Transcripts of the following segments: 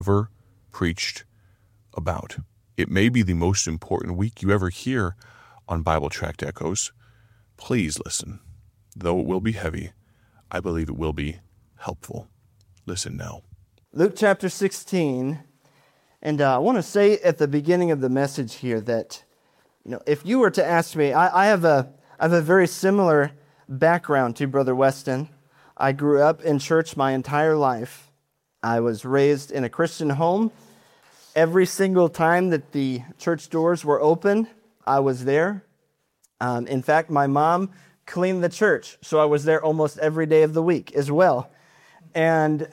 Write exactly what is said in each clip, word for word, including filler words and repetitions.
ever preached about. It may be the most important week you ever hear on Bible Tract Echoes. Please listen. Though it will be heavy, I believe it will be helpful. Listen now. Luke chapter sixteen, and uh, I want to say at the beginning of the message here that, you know, if you were to ask me, I, I have a I have a very similar background to Brother Weston. I grew up in church my entire life. I was raised in a Christian home. Every single time that the church doors were open, I was there. Um, in fact, my mom cleaned the church, so I was there almost every day of the week as well. And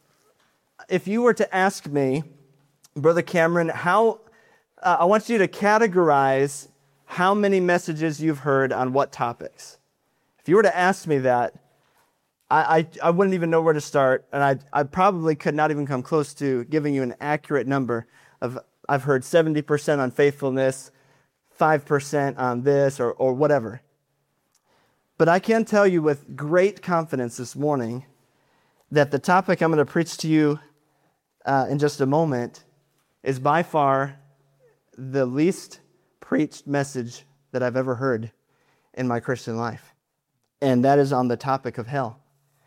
if you were to ask me, Brother Cameron, how uh, I want you to categorize how many messages you've heard on what topics. If you were to ask me that, I, I, I wouldn't even know where to start, and I, I probably could not even come close to giving you an accurate number of, I've heard seventy percent on faithfulness, five percent on this, or, or whatever. But I can tell you with great confidence this morning that the topic I'm going to preach to you uh, in just a moment is by far the least preached message that I've ever heard in my Christian life. And that is on the topic of hell.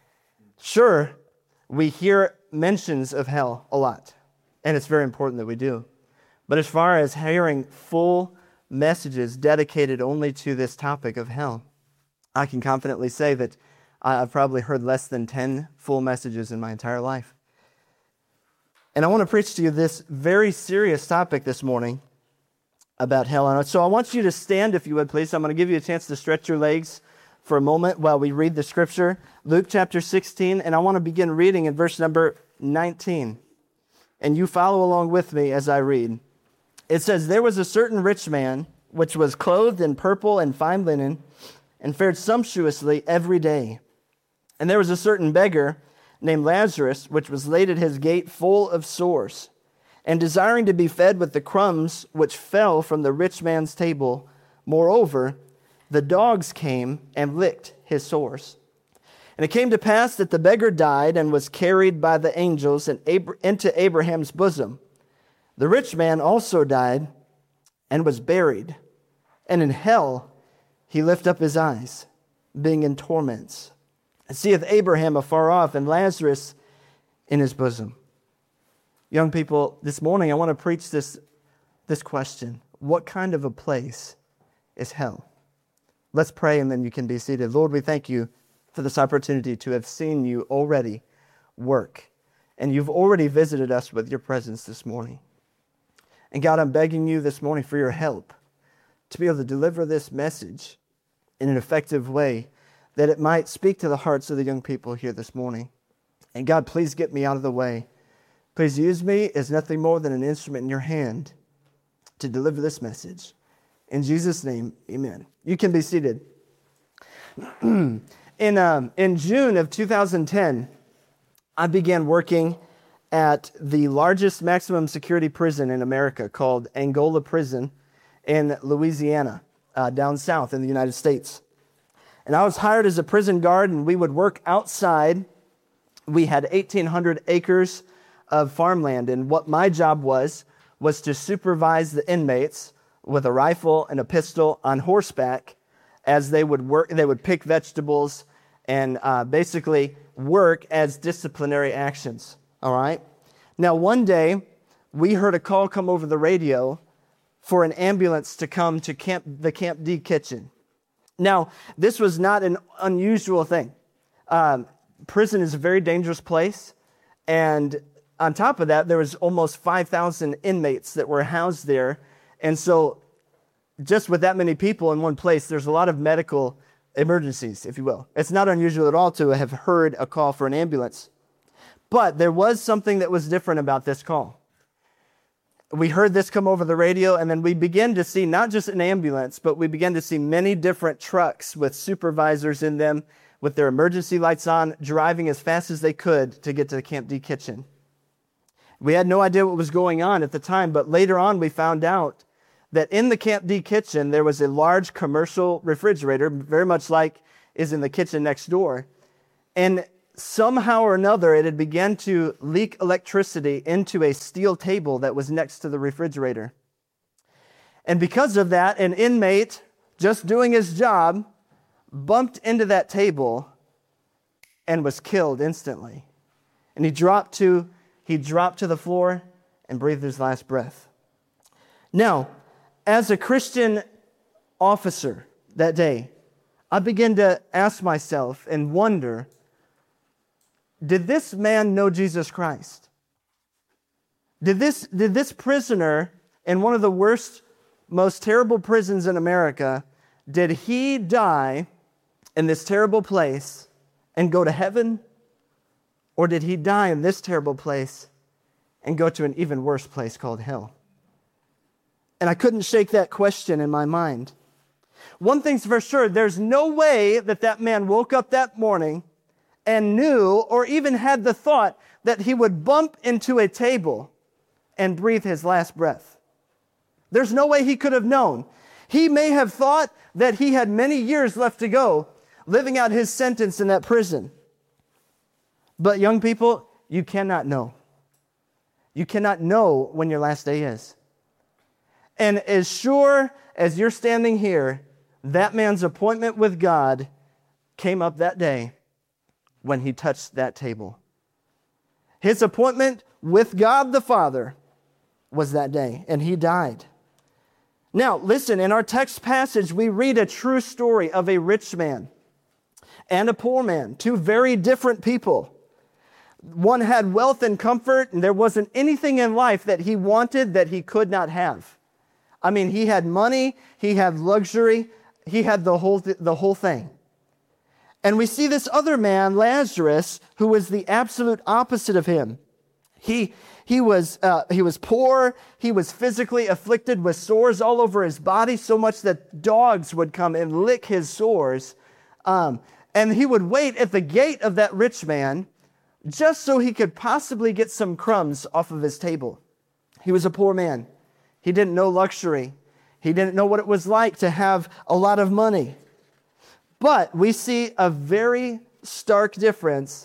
Sure, we hear mentions of hell a lot, and it's very important that we do. But as far as hearing full messages dedicated only to this topic of hell, I can confidently say that I've probably heard less than ten full messages in my entire life. And I want to preach to you this very serious topic this morning about hell. And so I want you to stand, if you would, please. I'm going to give you a chance to stretch your legs for a moment while we read the scripture. Luke chapter sixteen, and I want to begin reading in verse number nineteen. And you follow along with me as I read. It says, "There was a certain rich man, which was clothed in purple and fine linen, and fared sumptuously every day. And there was a certain beggar named Lazarus, which was laid at his gate full of sores, and desiring to be fed with the crumbs which fell from the rich man's table. Moreover, the dogs came and licked his sores. And it came to pass that the beggar died and was carried by the angels into Abraham's bosom. The rich man also died and was buried. And in hell he lift up his eyes, being in torments, and seeth Abraham afar off, and Lazarus in his bosom." Young people, this morning I want to preach this, this question. What kind of a place is hell? Let's pray, and then you can be seated. Lord, we thank you for this opportunity to have seen you already work. And you've already visited us with your presence this morning. And God, I'm begging you this morning for your help to be able to deliver this message in an effective way, that it might speak to the hearts of the young people here this morning. And God, please get me out of the way. Please use me as nothing more than an instrument in your hand to deliver this message. In Jesus' name, amen. You can be seated. in, um, in June of two thousand ten, I began working at the largest maximum security prison in America called Angola Prison in Louisiana, uh, down south in the United States. And I was hired as a prison guard, and we would work outside. We had eighteen hundred acres of farmland, and what my job was, was to supervise the inmates with a rifle and a pistol on horseback as they would work. They would pick vegetables and uh, basically work as disciplinary actions, all right? Now, one day, we heard a call come over the radio for an ambulance to come to camp, the Camp D kitchen. Now, this was not an unusual thing. Um, prison is a very dangerous place, and on top of that, there was almost five thousand inmates that were housed there, and so just with that many people in one place, there's a lot of medical emergencies, if you will. It's not unusual at all to have heard a call for an ambulance, but there was something that was different about this call. We heard this come over the radio, and then we began to see not just an ambulance, but we began to see many different trucks with supervisors in them with their emergency lights on, driving as fast as they could to get to the Camp D kitchen. We had no idea what was going on at the time, but later on we found out that in the Camp D kitchen there was a large commercial refrigerator, very much like is in the kitchen next door. And somehow or another, it had begun to leak electricity into a steel table that was next to the refrigerator. And because of that, an inmate, just doing his job, bumped into that table and was killed instantly. And he dropped to, he dropped to the floor and breathed his last breath. Now, as a Christian officer that day, I began to ask myself and wonder, did this man know Jesus Christ? Did this, did this prisoner in one of the worst, most terrible prisons in America, did he die in this terrible place and go to heaven? Or did he die in this terrible place and go to an even worse place called hell? And I couldn't shake that question in my mind. One thing's for sure, there's no way that that man woke up that morning and knew or even had the thought that he would bump into a table and breathe his last breath. There's no way he could have known. He may have thought that he had many years left to go, living out his sentence in that prison. But young people, you cannot know. You cannot know when your last day is. And as sure as you're standing here, that man's appointment with God came up that day when he touched that table. His appointment with God the Father was that day, and he died. Now, listen, in our text passage, we read a true story of a rich man and a poor man, two very different people. One had wealth and comfort, and there wasn't anything in life that he wanted that he could not have. I mean, he had money, he had luxury, he had the whole, th- the whole thing. And we see this other man, Lazarus, who was the absolute opposite of him. He, he, was, uh, he was poor, he was physically afflicted with sores all over his body, so much that dogs would come and lick his sores. Um, and he would wait at the gate of that rich man just so he could possibly get some crumbs off of his table. He was a poor man. He didn't know luxury. He didn't know what it was like to have a lot of money. But we see a very stark difference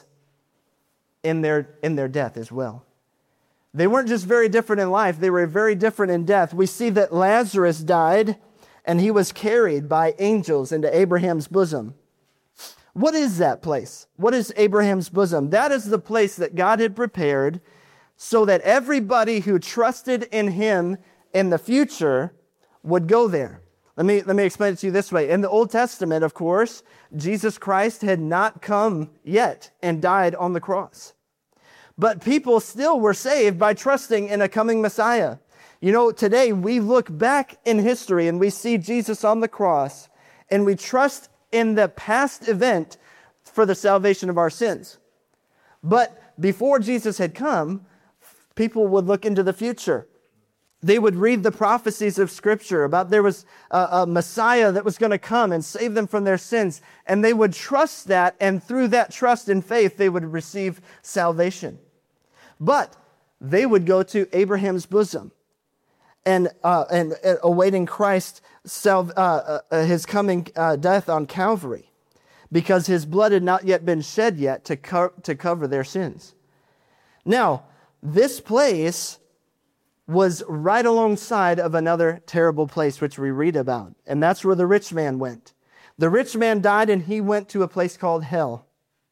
in their, in their death as well. They weren't just very different in life, they were very different in death. We see that Lazarus died and he was carried by angels into Abraham's bosom. What is that place? What is Abraham's bosom? That is the place that God had prepared so that everybody who trusted in him in the future would go there. Let me, let me explain it to you this way. In the Old Testament, of course, Jesus Christ had not come yet and died on the cross. But people still were saved by trusting in a coming Messiah. You know, today we look back in history and we see Jesus on the cross and we trust in the past event for the salvation of our sins. But before Jesus had come, people would look into the future. They would read the prophecies of Scripture about there was a, a Messiah that was going to come and save them from their sins. And they would trust that, and through that trust and faith, they would receive salvation. But they would go to Abraham's bosom and, uh, and, and awaiting Christ's uh, uh, his coming uh, death on Calvary, because his blood had not yet been shed yet to, co- to cover their sins. Now, this place was right alongside of another terrible place which we read about. And that's where the rich man went. The rich man died and he went to a place called hell.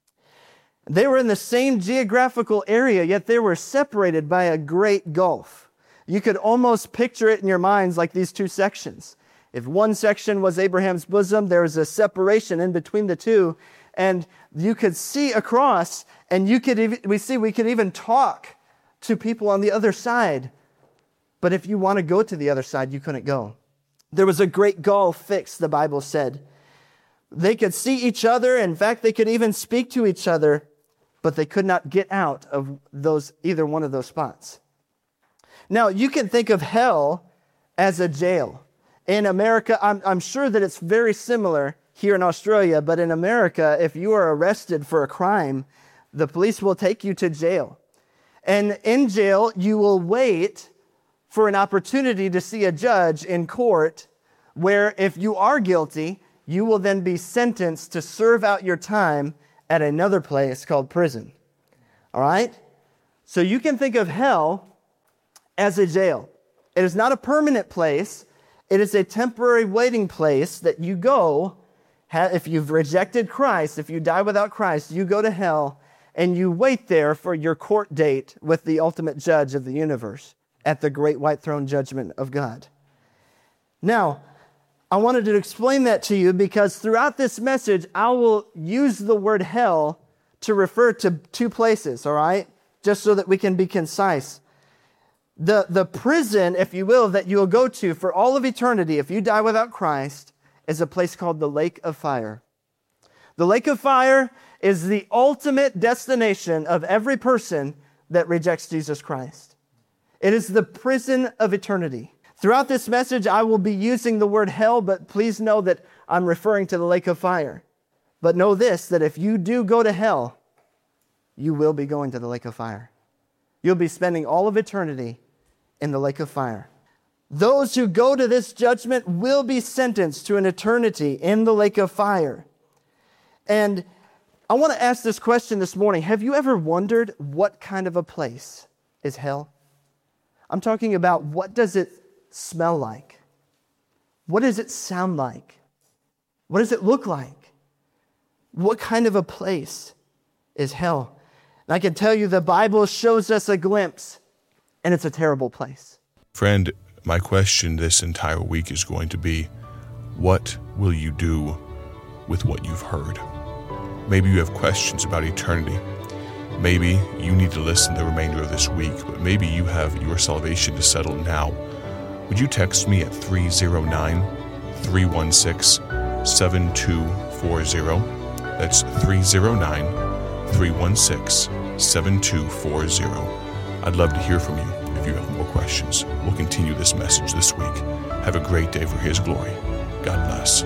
They were in the same geographical area, yet they were separated by a great gulf. You could almost picture it in your minds like these two sections. If one section was Abraham's bosom, there was a separation in between the two, and you could see across, and you could even, we see we could even talk to people on the other side. But if you want to go to the other side, you couldn't go. There was a great gulf fixed, the Bible said. They could see each other. In fact, they could even speak to each other, but they could not get out of those either one of those spots. Now, you can think of hell as a jail. In America, I'm, I'm sure that it's very similar here in Australia, but in America, if you are arrested for a crime, the police will take you to jail. And in jail, you will wait for an opportunity to see a judge in court where if you are guilty, you will then be sentenced to serve out your time at another place called prison. All right? So you can think of hell as a jail. It is not a permanent place. It is a temporary waiting place that you go. If you've rejected Christ, if you die without Christ, you go to hell and you wait there for your court date with the ultimate judge of the universe at the great white throne judgment of God. Now, I wanted to explain that to you because throughout this message, I will use the word hell to refer to two places, all right? Just so that we can be concise. The, the prison, if you will, that you will go to for all of eternity if you die without Christ is a place called the lake of fire. The lake of fire is the ultimate destination of every person that rejects Jesus Christ. It is the prison of eternity. Throughout this message, I will be using the word hell, but please know that I'm referring to the lake of fire. But know this, that if you do go to hell, you will be going to the lake of fire. You'll be spending all of eternity in the lake of fire. Those who go to this judgment will be sentenced to an eternity in the lake of fire. And I want to ask this question this morning. Have you ever wondered what kind of a place is hell? I'm talking about what does it smell like? What does it sound like? What does it look like? What kind of a place is hell? And I can tell you the Bible shows us a glimpse, and it's a terrible place. Friend, my question this entire week is going to be, what will you do with what you've heard? Maybe you have questions about eternity. Maybe you need to listen the remainder of this week, but maybe you have your salvation to settle now. Would you text me at three oh nine, three one six, seven two four zero? That's three oh nine, three one six, seven two four zero. I'd love to hear from you if you have more questions. We'll continue this message this week. Have a great day for His glory. God bless.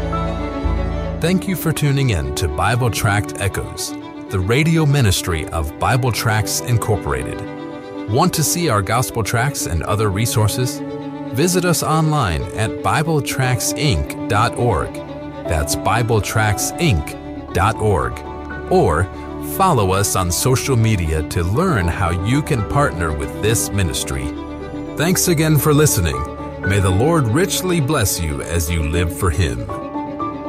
Thank you for tuning in to Bible Tract Echoes, the radio ministry of Bible Tracts Incorporated. Want to see our gospel tracts and other resources? Visit us online at bible tracts inc dot org. That's bible tracts inc dot org. Or follow us on social media to learn how you can partner with this ministry. Thanks again for listening. May the Lord richly bless you as you live for Him.